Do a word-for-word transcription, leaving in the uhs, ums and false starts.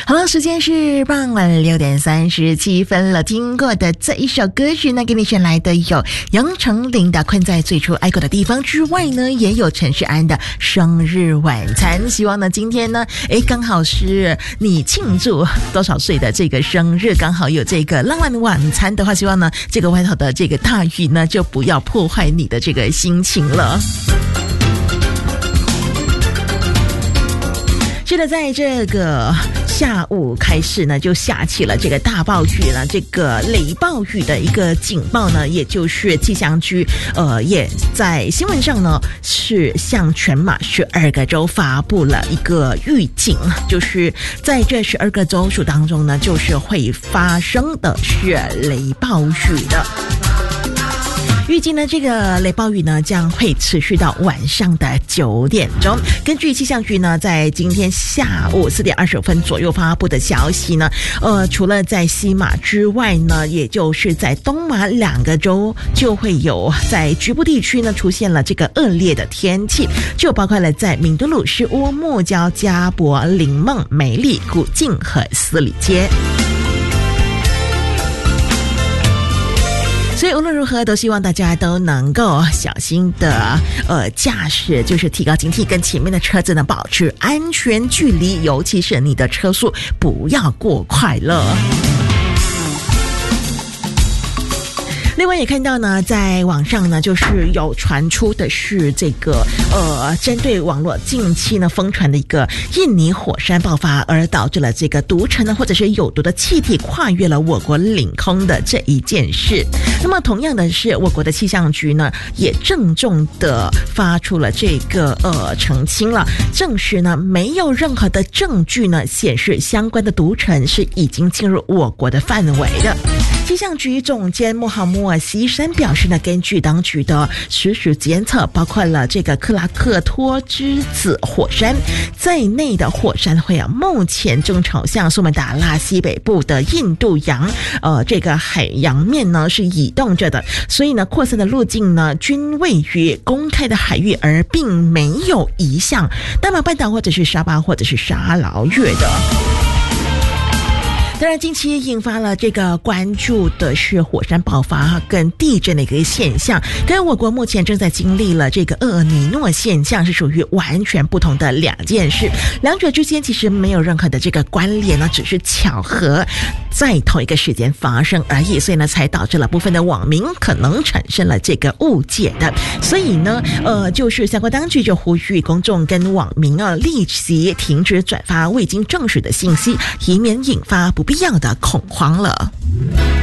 好了，时间是傍晚六点三十七分了。听过的这一首歌曲呢，给你选来的有杨丞琳的《困在最初爱过的地方》之外呢，也有陈世安的《生日晚餐》。希望呢，今天呢，诶，刚好是你庆祝多少岁的这个生日，刚好有这个浪漫晚餐的话，希望呢，这个外头的这个大雨呢，就不要破坏你的这个心情了。是的，在这个下午开始呢，就下起了这个大暴雨了。这个雷暴雨的一个警报呢，也就是气象局呃也在新闻上呢是向全马十二个州发布了一个预警，就是在这十二个州属当中呢，就是会发生的是雷暴雨的。预计呢，这个雷暴雨呢将会持续到晚上的九点钟。根据气象局呢，在今天下午四点二十分左右发布的消息呢，呃，除了在西马之外呢，也就是在东马两个州就会有在局部地区呢出现了这个恶劣的天气，就包括了在敏德鲁、士乌、木郊、加博、林梦、美丽、古晋和斯里街。所以无论如何都希望大家都能够小心的呃驾驶，就是提高警惕，跟前面的车子呢保持安全距离，尤其是你的车速不要过快了。另外也看到呢，在网上呢，就是有传出的是这个呃，针对网络近期呢疯传的一个印尼火山爆发，而导致了这个毒尘呢或者是有毒的气体跨越了我国领空的这一件事。那么同样的是，我国的气象局呢也郑重的发出了这个呃澄清了，证实呢没有任何的证据呢显示相关的毒尘是已经进入我国的范围的。气象局总监穆罕默西山表示呢，根据当局的实时监测，包括了这个克拉克托之子火山在内的火山灰啊，目前正朝向苏门答腊西北部的印度洋呃这个海洋面呢是移动着的，所以呢扩散的路径呢均位于公开的海域，而并没有移向大马半岛或者是沙巴或者是沙劳越的。当然近期引发了这个关注的是火山爆发跟地震的一个现象，跟我国目前正在经历了这个厄尔尼诺现象是属于完全不同的两件事，两者之间其实没有任何的这个关联呢，只是巧合在同一个时间发生而已，所以呢才导致了部分的网民可能产生了这个误解的。所以呢呃就是相关当局就呼吁公众跟网民啊立即停止转发未经证实的信息，以免引发不必要的恐慌了。